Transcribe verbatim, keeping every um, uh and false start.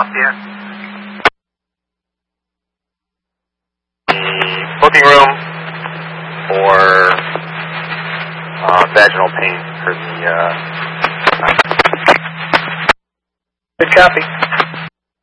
Yeah. The booking room for uh, vaginal pain for the. Uh, Good copy.